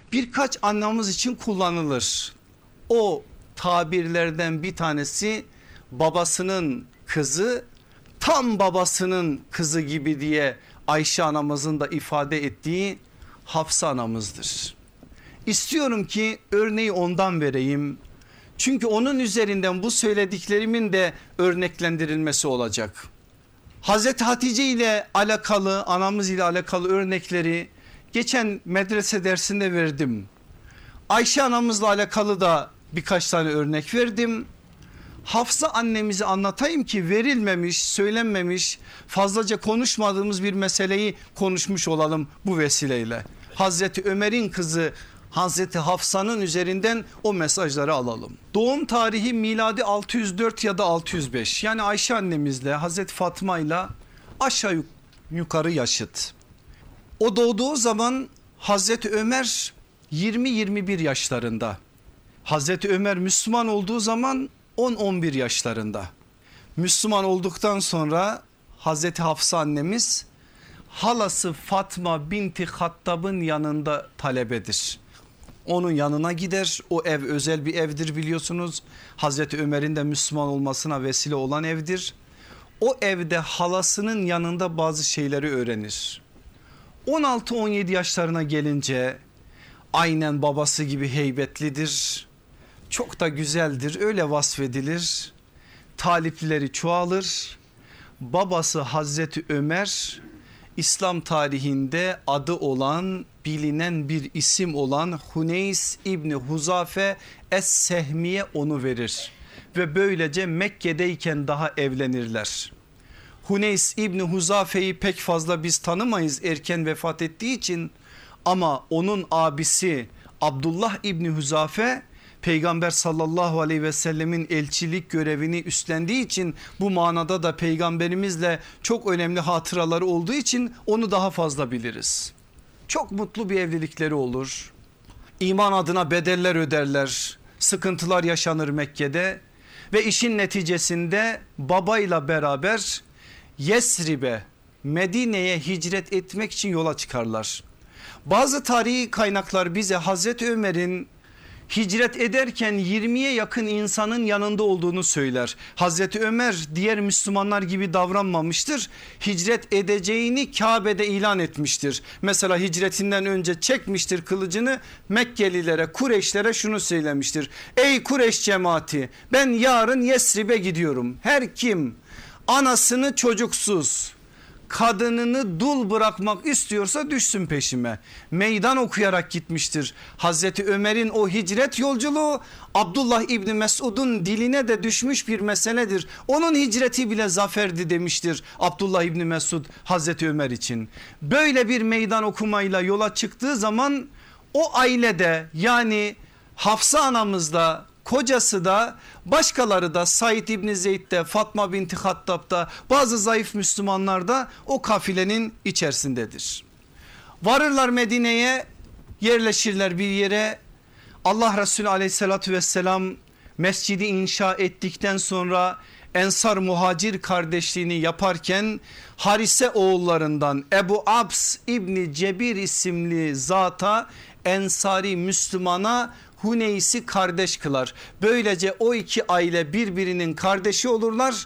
birkaç anlamız için kullanılır. O tabirlerden bir tanesi babasının kızı, tam babasının kızı gibi diye Ayşe anamızın da ifade ettiği Hafsa anamızdır. İstiyorum ki örneği ondan vereyim. Çünkü onun üzerinden bu söylediklerimin de örneklendirilmesi olacak. Hazreti Hatice ile alakalı, anamız ile alakalı örnekleri geçen medrese dersinde verdim. Ayşe anamızla alakalı da birkaç tane örnek verdim. Hafsa annemizi anlatayım ki verilmemiş, söylenmemiş, fazlaca konuşmadığımız bir meseleyi konuşmuş olalım bu vesileyle. Hazreti Ömer'in kızı Hazreti Hafsa'nın üzerinden o mesajları alalım. Doğum tarihi miladi 604 ya da 605, yani Ayşe annemizle Hazreti Fatma ile aşağı yukarı yaşıt. O doğduğu zaman Hazreti Ömer 20-21 yaşlarında. Hazreti Ömer Müslüman olduğu zaman 10-11 yaşlarında. Müslüman olduktan sonra Hazreti Hafsa annemiz halası Fatma binti Hattab'ın yanında talebedir. Onun yanına gider. O ev özel bir evdir biliyorsunuz. Hazreti Ömer'in de Müslüman olmasına vesile olan evdir. O evde halasının yanında bazı şeyleri öğrenir. 16-17 yaşlarına gelince aynen babası gibi heybetlidir. Çok da güzeldir, öyle vasfedilir. Talipleri çoğalır. Babası Hazreti Ömer İslam tarihinde adı olan, bilinen bir isim olan Huneys İbni Huzafe Es-Sehmiye onu verir. Ve böylece Mekke'deyken daha evlenirler. Huneys İbni Huzafe'yi pek fazla biz tanımayız erken vefat ettiği için, ama onun abisi Abdullah İbni Huzafe Peygamber sallallahu aleyhi ve sellemin elçilik görevini üstlendiği için, bu manada da peygamberimizle çok önemli hatıraları olduğu için onu daha fazla biliriz. Çok mutlu bir evlilikleri olur. İman adına bedeller öderler. Sıkıntılar yaşanır Mekke'de ve işin neticesinde babayla beraber Yesrib'e, Medine'ye hicret etmek için yola çıkarlar. Bazı tarihi kaynaklar bize Hazreti Ömer'in hicret ederken 20'ye yakın insanın yanında olduğunu söyler. Hazreti Ömer diğer Müslümanlar gibi davranmamıştır. Hicret edeceğini Kabe'de ilan etmiştir. Mesela hicretinden önce çekmiştir kılıcını, Mekkelilere, Kureyşlere şunu söylemiştir: ey Kureyş cemaati, ben yarın Yesrib'e gidiyorum. Her kim anasını çocuksuz, kadınını dul bırakmak istiyorsa düşsün peşime. Meydan okuyarak gitmiştir. Hazreti Ömer'in o hicret yolculuğu Abdullah İbni Mesud'un diline de düşmüş bir meseledir. Onun hicreti bile zaferdi demiştir Abdullah İbni Mesud Hazreti Ömer için. Böyle bir meydan okumayla yola çıktığı zaman o ailede, yani Hafsa anamız da, kocası da, başkaları da, Said İbni Zeyd de, Fatma binti Hattab da, bazı zayıf Müslümanlar da o kafilenin içerisindedir. Varırlar Medine'ye, yerleşirler bir yere. Allah Resulü aleyhissalatü vesselam mescidi inşa ettikten sonra Ensar Muhacir kardeşliğini yaparken Harise oğullarından Ebu Abs İbni Cebir isimli zata, Ensari Müslümana Huneys'i kardeş kılar. Böylece o iki aile birbirinin kardeşi olurlar.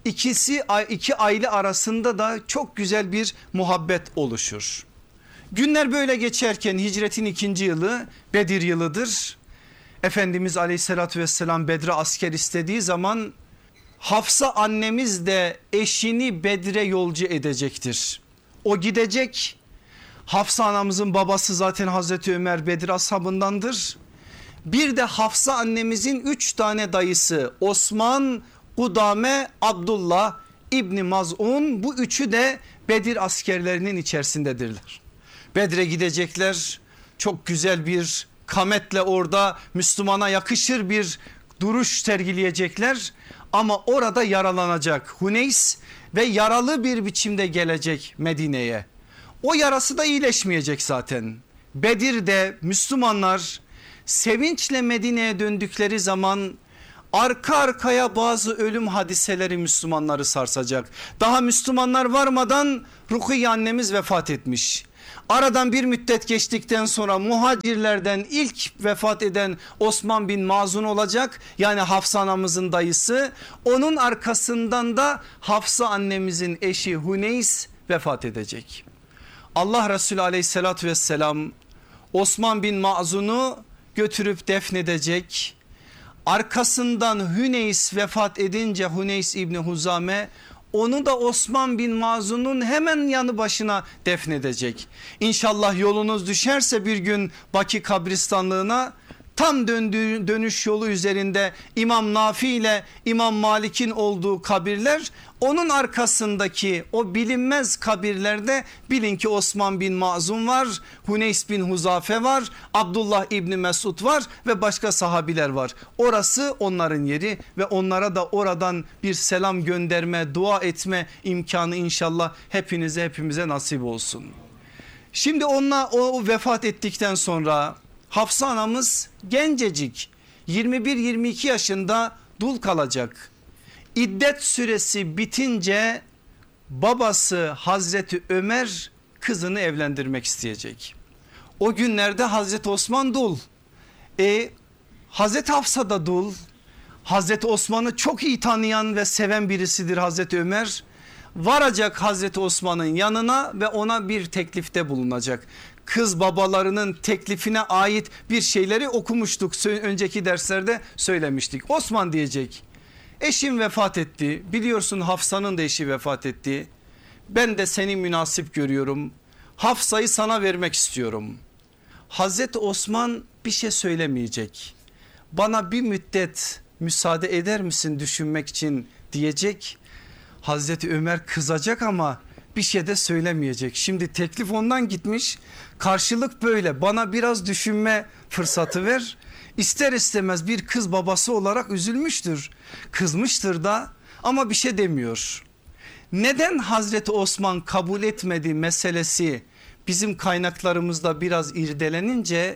İki aile arasında da çok güzel bir muhabbet oluşur. Günler böyle geçerken hicretin 2. yılı Bedir yılıdır. Efendimiz aleyhissalatü vesselam Bedre asker istediği zaman Hafsa annemiz de eşini Bedre yolcu edecektir. O gidecek. Hafsa anamızın babası zaten Hazreti Ömer Bedir ashabındandır. Bir de Hafsa annemizin 3 tane dayısı Osman, Kudame, Abdullah İbni Maz'un, bu üçü de Bedir askerlerinin içerisindedirler. Bedre gidecekler, çok güzel bir kametle orada Müslümana yakışır bir duruş sergileyecekler, ama orada yaralanacak Huneys ve yaralı bir biçimde gelecek Medine'ye. O yarası da iyileşmeyecek zaten. Bedir'de Müslümanlar sevinçle Medine'ye döndükleri zaman arka arkaya bazı ölüm hadiseleri Müslümanları sarsacak. Daha Müslümanlar varmadan Rukiye annemiz vefat etmiş. Aradan bir müddet geçtikten sonra muhacirlerden ilk vefat eden Osman bin Mazun olacak. Yani Hafsa anamızın dayısı. Onun arkasından da Hafsa annemizin eşi Huneys vefat edecek. Allah Resulü aleyhissalatü vesselam Osman bin Mazun'u götürüp defnedecek. Arkasından Hüneys vefat edince Huneys İbni Huzame onu da Osman bin Mazun'un hemen yanı başına defnedecek. İnşallah yolunuz düşerse bir gün Baki kabristanlığına, tam dönüş yolu üzerinde İmam Nafi ile İmam Malik'in olduğu kabirler, onun arkasındaki o bilinmez kabirlerde bilin ki Osman bin Mazun var, Huneys bin Huzafe var, Abdullah İbni Mesud var ve başka sahabiler var. Orası onların yeri ve onlara da oradan bir selam gönderme, dua etme imkanı inşallah hepimize nasip olsun. Şimdi o vefat ettikten sonra Hafsa anamız gencecik 21-22 yaşında dul kalacak. İddet süresi bitince babası Hazreti Ömer kızını evlendirmek isteyecek. O günlerde Hazreti Osman dul. Hazreti Hafsa da dul. Hazreti Osman'ı çok iyi tanıyan ve seven birisidir Hazreti Ömer. Varacak Hazreti Osman'ın yanına ve ona bir teklifte bulunacak. Kız babalarının teklifine ait bir şeyleri okumuştuk. Önceki derslerde söylemiştik. Osman diyecek, eşim vefat etti. Biliyorsun Hafsa'nın da eşi vefat etti. Ben de seni münasip görüyorum. Hafsa'yı sana vermek istiyorum. Hazreti Osman bir şey söylemeyecek. Bana bir müddet müsaade eder misin düşünmek için diyecek. Hazreti Ömer kızacak ama bir şey de söylemeyecek. Şimdi teklif ondan gitmiş, karşılık böyle, bana biraz düşünme fırsatı ver. İster istemez bir kız babası olarak üzülmüştür, kızmıştır da ama bir şey demiyor. Neden Hazreti Osman kabul etmedi meselesi bizim kaynaklarımızda biraz irdelenince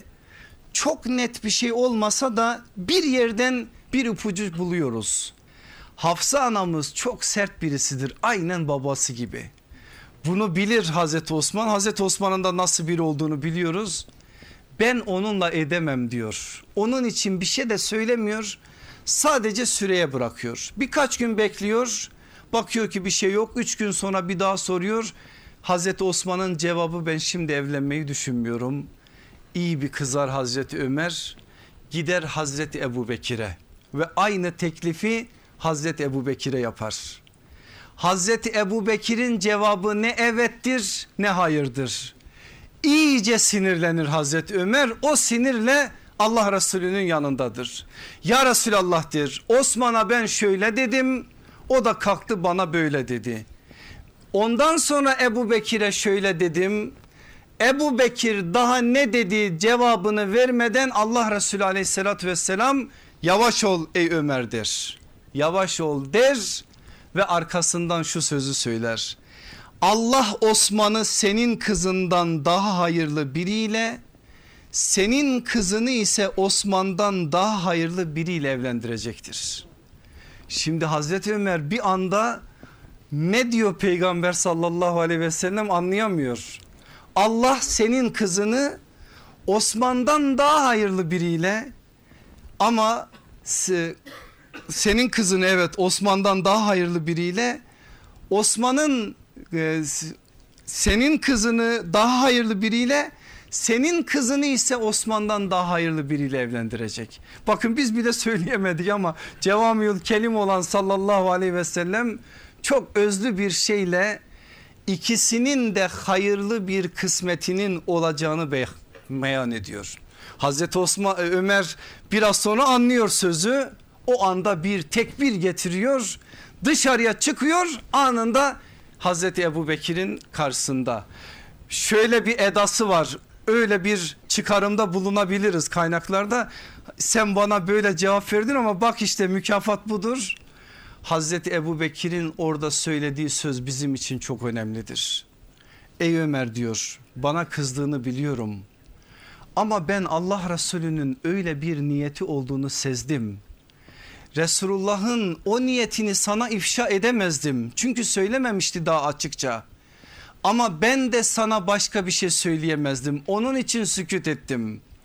çok net bir şey olmasa da bir yerden bir ipucu buluyoruz. Hafsa anamız çok sert birisidir, aynen babası gibi. Bunu bilir Hazreti Osman. Hazreti Osman'ın da nasıl biri olduğunu biliyoruz. Ben onunla edemem diyor. Onun için bir şey de söylemiyor. Sadece süreye bırakıyor. Birkaç gün bekliyor. Bakıyor ki bir şey yok. 3 gün sonra bir daha soruyor. Hazreti Osman'ın cevabı, ben şimdi evlenmeyi düşünmüyorum. İyi bir kızar Hazreti Ömer. Gider Hazreti Ebubekir'e ve aynı teklifi Hazreti Ebubekir'e yapar. Hazreti Ebubekir'in cevabı ne evettir ne hayırdır. İyice sinirlenir Hazreti Ömer. O sinirle Allah Resulü'nün yanındadır. Ya Resulallah der, Osman'a ben şöyle dedim, o da kalktı bana böyle dedi. Ondan sonra Ebubekir'e şöyle dedim. Ebubekir daha ne dedi cevabını vermeden Allah Resulü aleyhissalatü vesselam yavaş ol ey Ömer der. Yavaş ol der ve arkasından şu sözü söyler. Allah Osman'ı senin kızından daha hayırlı biriyle, senin kızını ise Osman'dan daha hayırlı biriyle evlendirecektir. Şimdi Hazreti Ömer bir anda ne diyor Peygamber sallallahu aleyhi ve sellem anlayamıyor. Allah senin kızını Osman'dan daha hayırlı biriyle, ama senin kızını evet Osman'dan daha hayırlı biriyle, Osman'ın senin kızını daha hayırlı biriyle, senin kızını ise Osman'dan daha hayırlı biriyle evlendirecek. Bakın biz bile söyleyemedik ama cevamiül kelim olan sallallahu aleyhi ve sellem çok özlü bir şeyle ikisinin de hayırlı bir kısmetinin olacağını beyan ediyor. Hazreti Ömer biraz sonra anlıyor sözü. O anda bir tekbir getiriyor, dışarıya çıkıyor, anında Hazreti Ebubekir'in karşısında. Şöyle bir edası var, öyle bir çıkarımda bulunabiliriz kaynaklarda. Sen bana böyle cevap verdin ama bak işte mükafat budur. Hazreti Ebubekir'in orada söylediği söz bizim için çok önemlidir. Ey Ömer diyor, bana kızdığını biliyorum ama ben Allah Resulü'nün öyle bir niyeti olduğunu sezdim. Resulullah'ın o niyetini sana ifşa edemezdim çünkü söylememişti daha açıkça. ama ben de sana başka bir şey söyleyemezdim. Onun için sükût ettim.